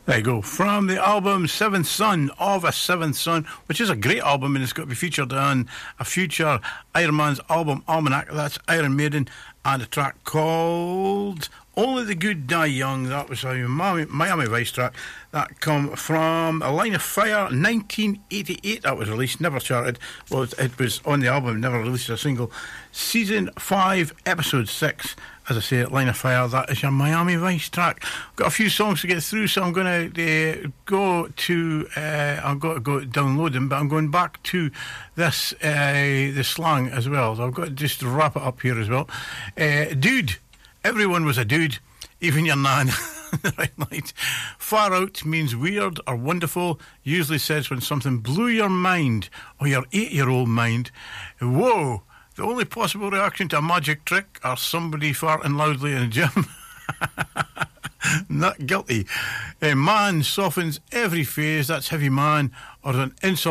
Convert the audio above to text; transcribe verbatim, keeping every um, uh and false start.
There you go. From the album Seventh Son of a Seventh Son, which is a great album and it's got to be featured on a future Iron Man's album Almanac. That's Iron Maiden, and a track called Only the Good Die Young. That was a Miami, Miami Vice track that come from A Line of Fire, nineteen eighty-eight. That was released, never charted. Well, it was on the album, never released a single. Season five, episode six. As I say, Line of Fire, that is your Miami Vice track. Got a few songs to get through, so I'm going to uh, go to, uh, I've got to go download them, but I'm going back to this, uh, the slang as well. So I've got to just wrap it up here as well. Uh, dude, everyone was a dude, even your nan. Right, right. Far out means weird or wonderful, usually says when something blew your mind, or your eight-year-old mind. Whoa! The only possible reaction to a magic trick or somebody farting loudly in a gym. Not guilty. A man softens every phase. That's heavy man, or an insult.